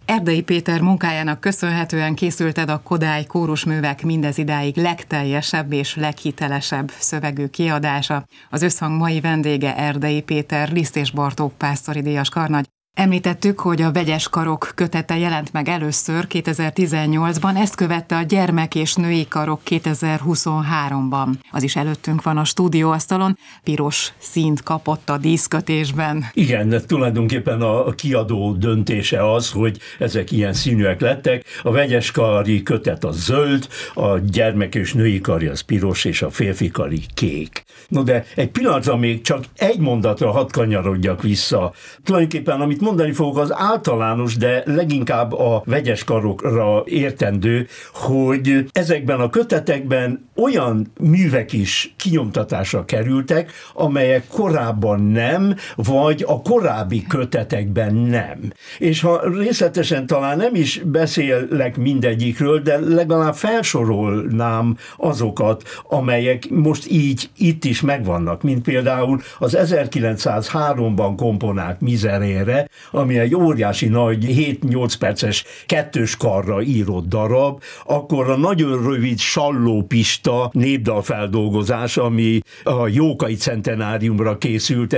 Erdei Péter munkájának köszönhetően készülted a Kodály kórusművek mindezidáig legteljesebb és leghitelesebb szövegű kiadása. Az összhang mai vendége Erdei Péter, Liszt és Bartók pásztori díjas karnagy. Említettük, hogy a Vegyes karok kötete jelent meg először 2018-ban, ezt követte a Gyermek és női karok 2023-ban. Az is előttünk van a stúdióasztalon, piros színt kapott a díszkötésben. Igen, de tulajdonképpen a kiadó döntése az, hogy ezek ilyen színűek lettek. A vegyes kari kötet a zöld, a gyermek és női kari az piros, és a férfi kari kék. No de egy pillanatra még csak egy mondatra hadd kanyarodjak vissza. Tulajdonképpen amit mondani fogok, az általános, de leginkább a vegyes karokra értendő, hogy ezekben a kötetekben olyan művek is kinyomtatásra kerültek, amelyek korábban nem, vagy a korábbi kötetekben nem. És ha részletesen talán nem is beszélek mindegyikről, de legalább felsorolnám azokat, amelyek most így itt is megvannak, mint például az 1903-ban komponált Miserere, ami egy óriási nagy 7-8 perces kettős karra írott darab, akkor a nagyon rövid Salló Pista népdalfeldolgozás, ami a Jókai centenáriumra készült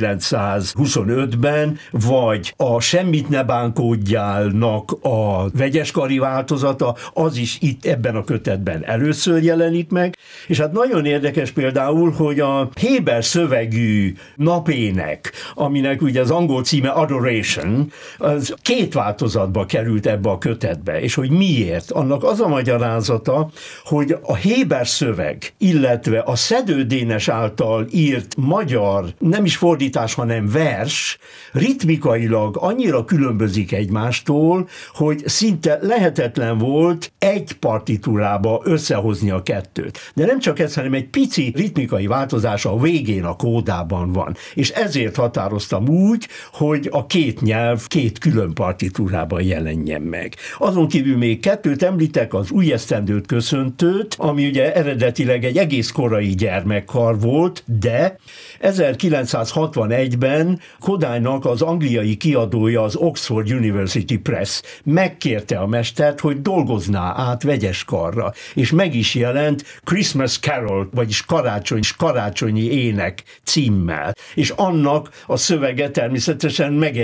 1925-ben, vagy a Semmit ne bánkódjálnak a vegyeskari változata, az is itt ebben a kötetben először jelenik meg, és hát nagyon érdekes például, hogy a Héber szövegű napének, aminek ugye az angol címe Adoration, az 2 változatba került ebbe a kötetbe, és hogy miért? Annak az a magyarázata, hogy a héber szöveg, illetve a Szedő Dénes által írt magyar, nem is fordítás, hanem vers, ritmikailag annyira különbözik egymástól, hogy szinte lehetetlen volt egy partitúrába összehozni a kettőt. De nem csak ez, hanem egy pici ritmikai változása a végén a kódában van. És ezért határoztam úgy, hogy a 2 nyelv 2 külön partitúrában jelenjen meg. Azon kívül még 2 említek, az Új esztendőt köszöntőt, ami ugye eredetileg egy egész korai gyermekkar volt, de 1961-ben Kodálynak az angliai kiadója, az Oxford University Press megkérte a mestert, hogy dolgozná át vegyes karra, és meg is jelent Christmas Carol, vagyis karácsonyi ének címmel. És annak a szövege természetesen